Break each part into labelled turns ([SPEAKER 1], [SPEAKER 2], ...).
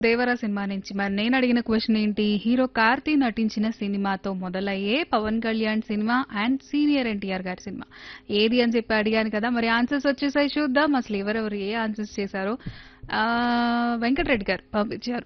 [SPEAKER 1] Devara cinema నుంచి. మరి నేను అడిగిన క్వశ్చన్ ఏంటి? హీరో కార్తీ నటించిన సినిమాతో మొదలయ్యే Pawan Kalyan cinema and senior NTR గారి సినిమా ఏది అని చెప్పి అడిగాను కదా. మరి ఆన్సర్స్ వచ్చేసాయి, చూద్దాం అసలు ఎవరెవరు ఏ ఆన్సర్స్ చేశారో. వెంకటరెడ్డి గారు పంపించారు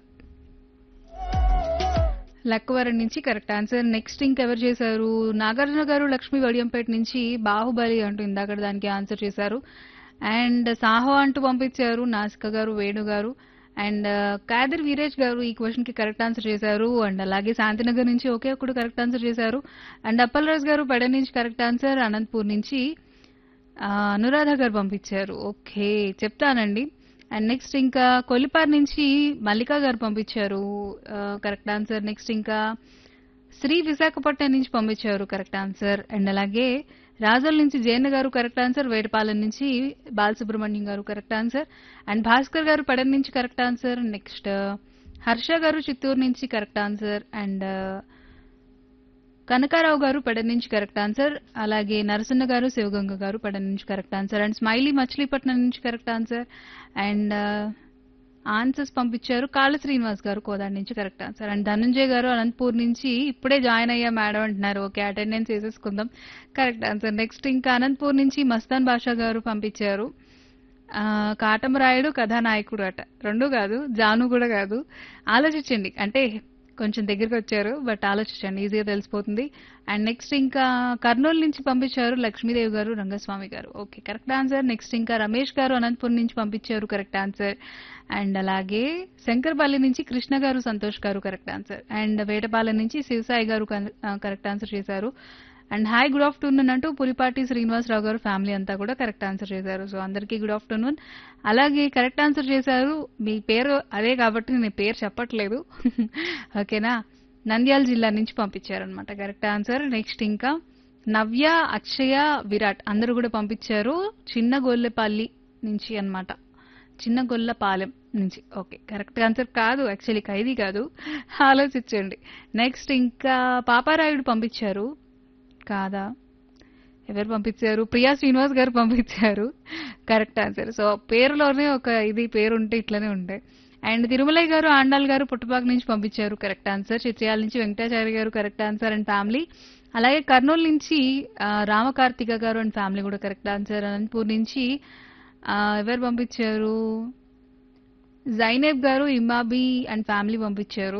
[SPEAKER 1] లక్కవరం నుంచి కరెక్ట్ ఆన్సర్. నెక్స్ట్ ఇంకెవరు చేశారు? నాగార్జున గారు లక్ష్మీ వడియంపేట నుంచి బాహుబలి అంటూ ఇందాక దానికి ఆన్సర్ చేశారు. అండ్ సాహో అంటూ పంపించారు నాసిక గారు, వేణు గారు. అండ్ కాదర్ వీరేష్ గారు ఈ క్వశ్చన్ కి కరెక్ట్ ఆన్సర్ చేశారు. అండ్ అలాగే శాంతినగర్ నుంచి ఒకే ఒక్కడు కరెక్ట్ ఆన్సర్ చేశారు. అండ్ అప్పలరాజ్ గారు పెడ నుంచి కరెక్ట్ ఆన్సర్. అనంతపూర్ నుంచి అనురాధ గారు పంపించారు. ఓకే చెప్తానండి. అండ్ నెక్స్ట్ ఇంకా కొల్లిపార్ నుంచి మల్లికా గారు పంపించారు కరెక్ట్ ఆన్సర్. నెక్స్ట్ ఇంకా శ్రీ విశాఖపట్నం నుంచి పంపించారు కరెక్ట్ ఆన్సర్. అండ్ అలాగే రాజోల్ నుంచి జయన్న గారు కరెక్ట్ ఆన్సర్. వేటపాలెం నుంచి బాలసుబ్రహ్మణ్యం గారు కరెక్ట్ ఆన్సర్. అండ్ భాస్కర్ గారు పడన్ నుంచి కరెక్ట్ ఆన్సర్. నెక్స్ట్ హర్ష గారు చిత్తూరు నుంచి కరెక్ట్ ఆన్సర్. అండ్ కనకారావు గారు పడన్ నుంచి కరెక్ట్ ఆన్సర్. అలాగే నరసన్న గారు శివగంగ గారు పడన్ నుంచి correct answer. And smiley Machilipatnam నుంచి కరెక్ట్ ఆన్సర్. అండ్ ఆన్సర్స్ పంపించారు కాళ శ్రీనివాస్ గారు కోదాడ నుంచి కరెక్ట్ ఆన్సర్. అండ్ ధనంజయ్ గారు అనంతపూర్ నుంచి ఇప్పుడే జాయిన్ అయ్యా మేడం అంటున్నారు. ఓకే అటెండెన్స్ వేసేసుకుందాం, కరెక్ట్ ఆన్సర్. నెక్స్ట్ ఇంకా అనంతపూర్ నుంచి మస్తాన్ బాషా గారు పంపించారు కాటమరాయుడు కథానాయకుడు అట. రెండు కాదు, జాను కూడా కాదు. ఆలోచించండి, అంటే కొంచెం దగ్గరికి వచ్చారు బట్ ఆలోచించండి, ఈజీగా తెలిసిపోతుంది. అండ్ నెక్స్ట్ ఇంకా కర్నూలు నుంచి పంపించారు లక్ష్మీదేవి గారు, రంగస్వామి గారు. Okay correct answer. నెక్స్ట్ ఇంకా రమేష్ గారు అనంతపురం నుంచి పంపించారు కరెక్ట్ ఆన్సర్. అండ్ అలాగే శంకర్పల్లి నుంచి కృష్ణ గారు, సంతోష్ గారు కరెక్ట్ ఆన్సర్. అండ్ వేటపాలెం నుంచి శివసాయి గారు కరెక్ట్ ఆన్సర్ చేశారు. అండ్ హాయ్ గుడ్ ఆఫ్టర్నూన్ అంటూ పులిపాటి శ్రీనివాసరావు గారు ఫ్యామిలీ అంతా కూడా కరెక్ట్ ఆన్సర్ చేశారు. సో అందరికీ గుడ్ ఆఫ్టర్నూన్. అలాగే కరెక్ట్ ఆన్సర్ చేశారు, మీ పేరు అదే కాబట్టి నేను పేరు చెప్పట్లేదు ఓకేనా. నంద్యాల జిల్లా నుంచి పంపించారనమాట కరెక్ట్ ఆన్సర్. నెక్స్ట్ ఇంకా నవ్య, అక్షయ, విరాట్ అందరూ కూడా పంపించారు చిన్న గొల్లెపల్లి నుంచి అన్నమాట, చిన్న గొల్లపాలెం నుంచి. ఓకే కరెక్ట్ ఆన్సర్ కాదు, యాక్చువల్లీ ఖైదీ కాదు, ఆలోచించండి. నెక్స్ట్ ఇంకా పాపారాయుడు పంపించారు కాదా, ఎవరు పంపించారు? ప్రియా శ్రీనివాస్ గారు పంపించారు కరెక్ట్ ఆన్సర్. సో పేరులోనే ఒక ఇది పేరు ఉంటే ఇట్లనే ఉంటాయి. అండ్ తిరుమలయ్య గారు, ఆండాల్ గారు పుట్టపాక నుంచి పంపించారు కరెక్ట్ ఆన్సర్. చిత్రయాల నుంచి వెంకటాచారి గారు కరెక్ట్ ఆన్సర్ అండ్ ఫ్యామిలీ. అలాగే కర్నూలు నుంచి రామకార్తిక గారు అండ్ ఫ్యామిలీ కూడా కరెక్ట్ ఆన్సర్. అనంతపూర్ నుంచి ఎవరు పంపించారు? జైనేబ్ గారు, ఇమాబి అండ్ ఫ్యామిలీ పంపించారు.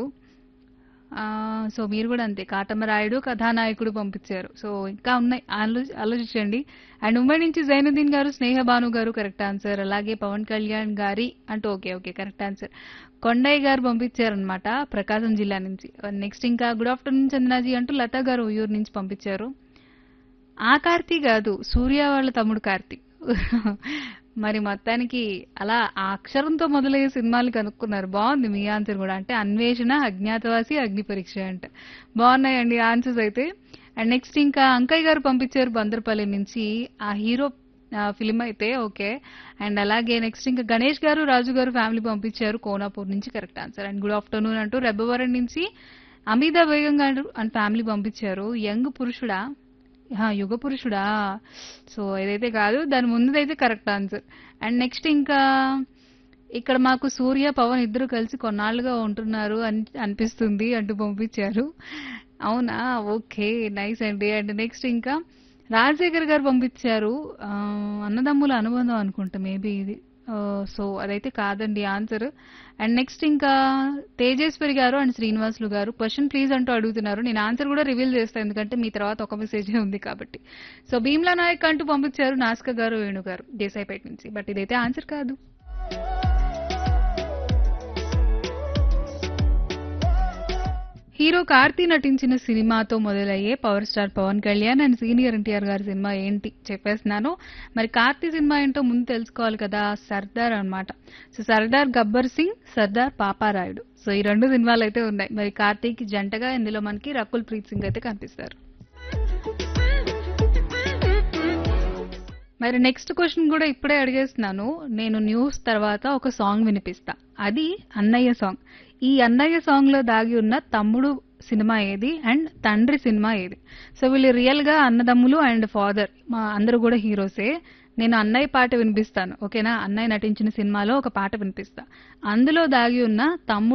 [SPEAKER 1] సో మీరు కూడా అంతే, కాటమరాయుడు కథానాయకుడు పంపించారు. సో ఇంకా ఉన్నాయి, ఆలోచించండి. అండ్ ఉమ్మడి నుంచి జైనుద్దీన్ గారు, స్నేహ భాను గారు కరెక్ట్ ఆన్సర్. అలాగే పవన్ కళ్యాణ్ గారి అంటూ okay okay correct answer. Kondaiah గారు పంపించారనమాట ప్రకాశం జిల్లా నుంచి. నెక్స్ట్ ఇంకా గుడ్ ఆఫ్టర్నూన్ చందనాజీ అంటూ లతా గారు ఉయ్యూరు నుంచి పంపించారు. ఆ కార్తీ కాదు, సూర్య వాళ్ళ తమ్ముడు కార్తీ మరి మొత్తానికి అలా ఆ అక్షరంతో మొదలయ్యే సినిమాలు కనుక్కున్నారు. బాగుంది మీ ఆన్సర్ కూడా, అంటే అన్వేషణ, అజ్ఞాతవాసి, అగ్ని పరీక్ష అంటే బాగున్నాయండి ఆన్సర్స్ అయితే. అండ్ నెక్స్ట్ ఇంకా అంకయ్య గారు పంపించారు బందర్పల్లి నుంచి ఆ హీరో ఫిలిం అయితే ఓకే. అండ్ అలాగే నెక్స్ట్ ఇంకా గణేష్ గారు, రాజు గారు ఫ్యామిలీ పంపించారు కోనాపూర్ నుంచి correct answer. And good afternoon అంటూ రెబ్బవరం నుంచి అమితా బేగం గారు అండ్ ఫ్యామిలీ పంపించారు యంగ్ పురుషుడా, యుగ పురుషుడా. సో ఏదైతే కాదు, దాని ముందుదైతే కరెక్ట్ ఆన్సర్. అండ్ నెక్స్ట్ ఇంకా ఇక్కడ మాకు సూర్య, పవన్ ఇద్దరు కలిసి కొన్నాళ్ళుగా ఉంటున్నారు అని అనిపిస్తుంది అంటూ పంపించారు. అవునా, ఓకే నైస్ అండి. అండ్ నెక్స్ట్ ఇంకా రాజశేఖర్ గారు పంపించారు అన్నదమ్ముల అనుబంధం అనుకుంటా మేబీ ఇది. సో అదైతే కాదండి ఆన్సర్. అండ్ నెక్స్ట్ ఇంకా తేజేశ్వరి గారు అండ్ శ్రీనివాసులు గారు క్వశ్చన్ ప్లీజ్ అంటూ అడుగుతున్నారు. నేను ఆన్సర్ కూడా రివీల్ చేస్తాను ఎందుకంటే మీ తర్వాత ఒక మెసేజ్ ఉంది కాబట్టి. సో భీమ్లా నాయక్ అంటూ పంపించారు నాస్క గారు, వేణు గారు దేశాయిపేట నుంచి. బట్ ఇదైతే ఆన్సర్ కాదు. హీరో కార్తీ నటించిన సినిమాతో మొదలయ్యే power star Pawan Kalyan and senior NTR గారి సినిమా ఏంటి చెప్పేస్తున్నాను. మరి కార్తీ సినిమా ఏంటో ముందు తెలుసుకోవాలి కదా. సర్దార్ అన్నమాట. సో సర్దార్ గబ్బర్ సింగ్, సర్దార్ పాపారాయుడు. సో ఈ రెండు సినిమాలు అయితే ఉన్నాయి. మరి కార్తీకి జంటగా ఇందులో మనకి రకుల్ ప్రీత్ సింగ్ అయితే కనిపిస్తారు. మరి నెక్స్ట్ క్వశ్చన్ కూడా ఇప్పుడే అడిగేస్తున్నాను. నేను న్యూస్ తర్వాత ఒక సాంగ్ వినిపిస్తా, అది అన్నయ్య సాంగ్. ఈ అన్నయ్య సాంగ్ లో దాగి ఉన్న తమ్ముడు సినిమా ఏది అండ్ తండ్రి సినిమా ఏది? సో వీళ్ళు రియల్ గా అన్నదమ్ములు అండ్ ఫాదర్ అందరూ కూడా హీరోసే. నేను అన్నయ్య పాట వినిపిస్తాను. ఓకేనా? అన్నయ్య నటించిన సినిమాలో ఒక పాట వినిపిస్తా. అందులో దాగి ఉన్న తమ్ముడు